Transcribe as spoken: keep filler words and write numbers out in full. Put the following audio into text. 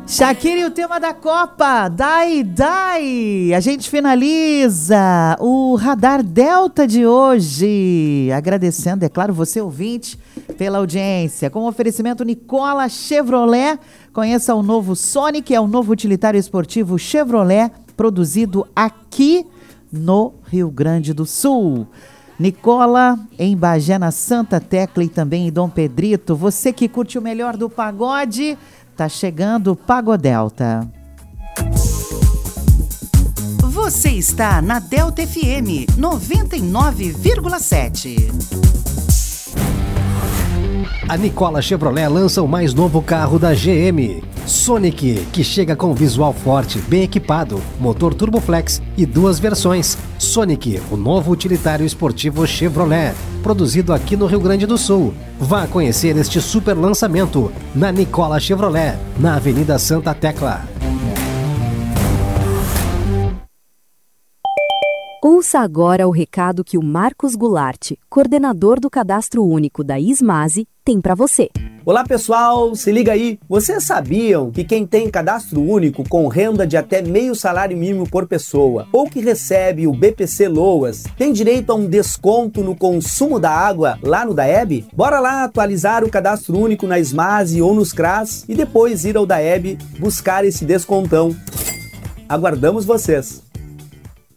Shakira e o tema da Copa, Dai Dai. A gente finaliza o Radar Delta de hoje. Agradecendo, é claro, você ouvinte, pela audiência. Com o oferecimento Nicola Chevrolet. Conheça o novo Sonic, é o novo utilitário esportivo Chevrolet, produzido aqui no Rio Grande do Sul. Nicola, em Bagé, na Santa Tecla, e também em Dom Pedrito. Você que curte o melhor do pagode, tá chegando o Pagodelta. Você está na Delta F M noventa e nove vírgula sete. A Nicola Chevrolet lança o mais novo carro da G M, Sonic, que chega com visual forte, bem equipado, motor Turboflex e duas versões. Sonic, o novo utilitário esportivo Chevrolet, produzido aqui no Rio Grande do Sul. Vá conhecer este super lançamento na Nicola Chevrolet, na Avenida Santa Tecla. Ouça agora o recado que o Marcos Goulart, coordenador do Cadastro Único da Ismase, tem para você. Olá pessoal, se liga aí. Vocês sabiam que quem tem cadastro único com renda de até meio salário mínimo por pessoa ou que recebe o B P C Loas tem direito a um desconto no consumo da água lá no DAEB? Bora lá atualizar o cadastro único na Ismase ou nos C R A S e depois ir ao DAEB buscar esse descontão. Aguardamos vocês!